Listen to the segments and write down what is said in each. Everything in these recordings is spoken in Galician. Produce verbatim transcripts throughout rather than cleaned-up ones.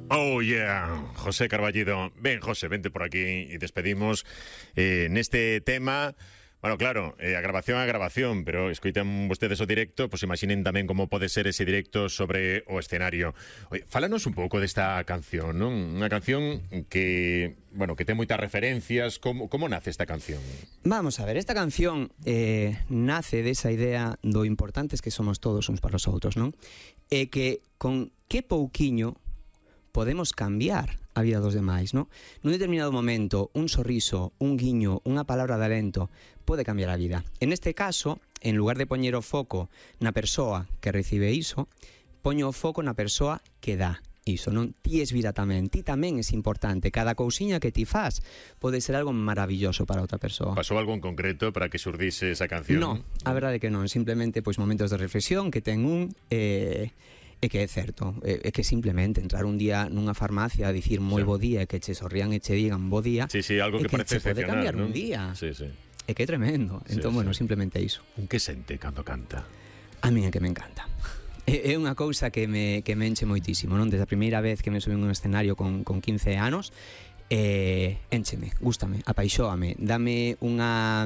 Oh yeah, José Carballido. Ben, José, vente por aquí e despedimos eh, neste tema. Bueno, claro, eh, a grabación a grabación, pero escoitan vostedes o directo, pois imaginen tamén como pode ser ese directo sobre o escenario. Oye, fálanos un pouco desta canción, non? Unha canción que, bueno, que ten moitas referencias. Como, como nace esta canción? Vamos a ver, esta canción eh, nace desa idea do importantes que somos todos uns para os outros, non? E que con que pouquiño podemos cambiar a vida dos demais, non? Nun determinado momento, un sorriso, un guiño, unha palabra de alento pode cambiar a vida. En este caso, en lugar de poñer o foco na persoa que recibe iso, poño o foco na persoa que dá iso, non? Ti es vida tamén, ti tamén es importante. Cada cousiña que ti faz pode ser algo maravilloso para outra persoa. Pasou algo en concreto para que xurdise esa canción? Non, a verdade que non, simplemente pois momentos de reflexión que ten un eh, e que é certo, é que simplemente entrar un día nunha farmacia a dicir moi bo día e que che sorrían e che digan bo día, sí, sí, algo que, que parece se pode cambiar, ¿no? Un día. Sí, sí. É que é tremendo. Sí, entón, sí. bueno, simplemente iso. Un que sente cando canta? A mí é que me encanta. É, é unha cousa que me, que me enche moitísimo, non? Desde a primeira vez que me subí en un escenario con, con quince anos, eh, encheme, gústame, apaixóame, dame unha...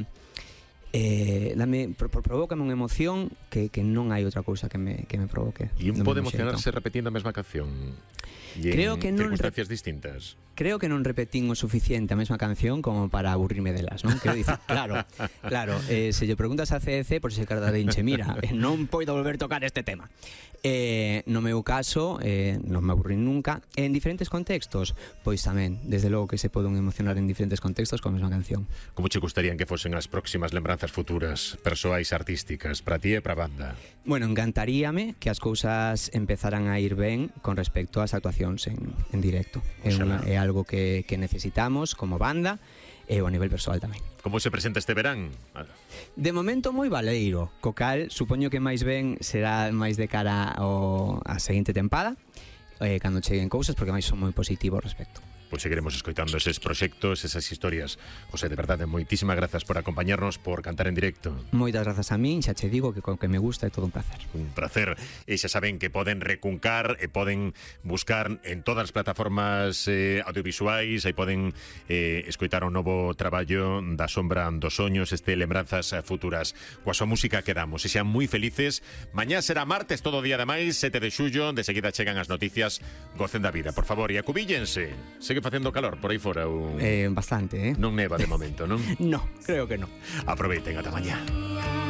Eh, dame, pro, provócame unha emoción que, que non hai outra cousa que me, que me provoque. E un pode emocionarse repetindo a mesma canción e creo en que non circunstancias distintas. Creo que non repetín o suficiente a mesma canción como para aburrirme delas, non? Quero dicir, claro, claro, eh, se lle preguntas a C E C, por se carda de inche, mira, eh, non poido volver tocar este tema. Eh, no meu caso, eh, non me aburrín nunca. En diferentes contextos, pois tamén, desde logo que se poden emocionar en diferentes contextos con a mesma canción. Como che gustarían que fosen as próximas lembranzas futuras, persoais artísticas, para ti e para a banda? Bueno, encantaríame que as cousas empezaran a ir ben con respecto ás actuacións en, en directo. É, unha, é algo que, que necesitamos como banda e a nivel persoal tamén. Como se presenta este verán? De momento moi baleiro, co cal supoño que máis ben será máis de cara ao, a seguinte tempada, eh, cando cheguen cousas, porque máis son moi positivos ao respecto. Pois seguiremos escoitando eses proxectos, esas historias. José, de verdade, moitísimas grazas por acompañarnos, por cantar en directo. Moitas grazas a min, xa che digo que con que me gusta é todo un placer. Un placer. E xa saben que poden recuncar e poden buscar en todas as plataformas eh, audiovisuais, aí poden eh, escoitar o novo traballo da Sombra dos Soños, este Lembranzas Futuras. Coa súa música quedamos e sean moi felices. Mañá será martes, todo o día de máis, sete de xullo, de seguida chegan as noticias. Gocen da vida, por favor, e acubíllense. Segue facendo calor por aí fora ou... Eh, bastante, eh? Non neva de momento, non? No, creo que non. Aproveiten, ata mañá.